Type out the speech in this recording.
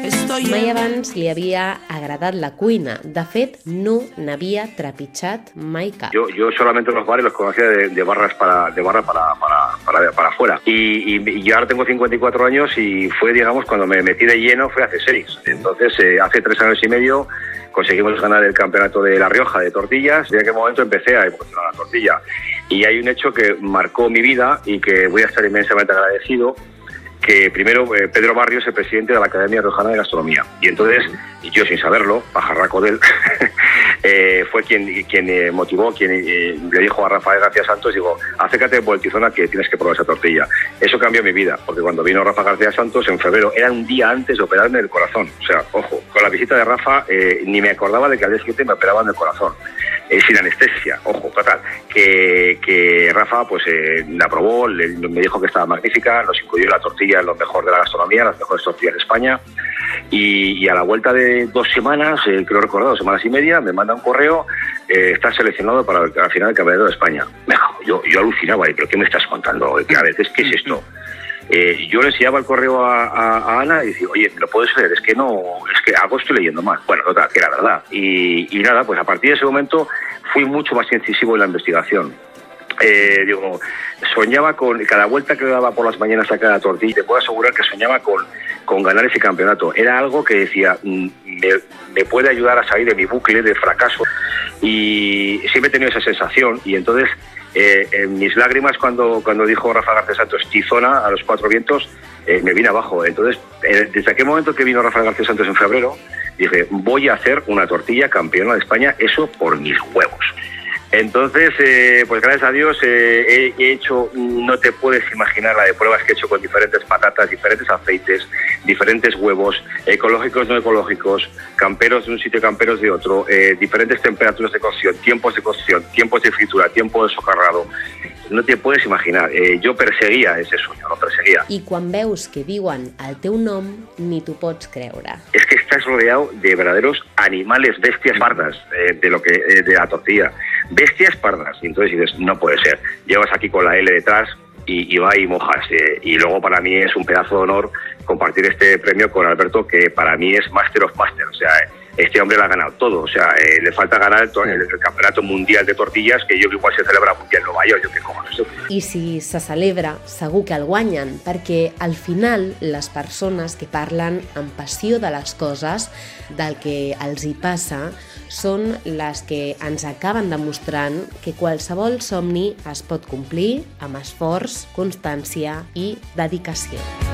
Mai abans li havia agradat la cuina. De fet, no n'havia trepitjat mai cap. Yo solamente los bares los conocía de barra para afuera. Y yo ahora tengo 54 años y fue, digamos, cuando me metí de lleno fue hace 6. Entonces, hace 3 años y medio conseguimos ganar el campeonato de La Rioja de tortillas. Y en aquel momento empecé a evolucionar la tortilla. Y hay un hecho que marcó mi vida y que voy a estar inmensamente agradecido, que primero Pedro Barrios es el presidente de la Academia Riojana de Gastronomía. Y entonces, yo sin saberlo, pajarraco de él, fue quien motivó, quien le dijo a Rafael García Santos, digo, acércate por el Tizona que tienes que probar esa tortilla. Eso cambió mi vida, porque cuando vino Rafa García Santos en febrero, era un día antes de operarme del corazón. O sea, ojo, con la visita de Rafa ni me acordaba de que al día siguiente me operaban del corazón. Sin anestesia, ojo, total, que Rafa pues la probó, me dijo que estaba magnífica, nos incluyó la tortilla en lo mejor de la gastronomía, las mejores tortillas de España, y a la vuelta de 2 semanas, creo recordar, 2 semanas y media, me manda un correo, está seleccionado para la final del Campeonato de España. Yo alucinaba, ¿pero qué me estás contando? A ver, ¿qué es esto? Yo le enseñaba el correo a Ana y decía, oye, ¿me lo puedes leer? Es que algo estoy leyendo mal. Bueno, total, que era verdad. Y nada, pues a partir de ese momento fui mucho más incisivo en la investigación. Soñaba con cada vuelta que daba por las mañanas a cada tortilla, te puedo asegurar que soñaba con ganar ese campeonato. Era algo que decía, me puede ayudar a salir de mi bucle de fracaso. Y siempre he tenido esa sensación. Y entonces, en mis lágrimas cuando dijo Rafa García Santos Tizona a los 4 vientos, me vine abajo. Entonces, desde aquel momento que vino Rafa García Santos en febrero, dije, voy a hacer una tortilla campeona de España, eso por mis huevos. Entonces, pues gracias a Dios he hecho, no te puedes imaginar la de pruebas que he hecho con diferentes patatas, diferentes aceites, diferentes huevos, ecológicos, no ecológicos, camperos de un sitio, camperos de otro, diferentes temperaturas de cocción, tiempos de fritura, tiempo de socarrado. No te puedes imaginar, jo perseguia ese sueño, lo perseguia. I quan veus que diuen el teu nom, ni t'ho pots creure. Es que estás rodeado de verdaderos animales, bestias pardas de la tortilla. Bestias pardas. Y entonces dices, no puede ser. Llevas aquí con la L detrás y va y mojas. Y luego para mí es un pedazo de honor compartir este premio con Alberto, que para mí es Master of Masters. O sea, este hombre lo ha ganado todo. O sea, le falta ganar el Campeonato Mundial de Tortillas, que jo que igual se celebra mundial en Nova York, jo que cojones. I si se celebra, segur que el guanyen, perquè al final les persones que parlen amb passió de les coses, del que els hi passa, són les que ens acaben demostrant que qualsevol somni es pot complir amb esforç, constància i dedicació.